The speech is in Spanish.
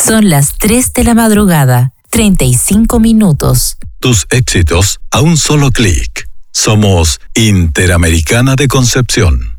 Son las 3 de la madrugada, 35 minutos. Tus éxitos a un solo clic. Somos Interamericana de Concepción.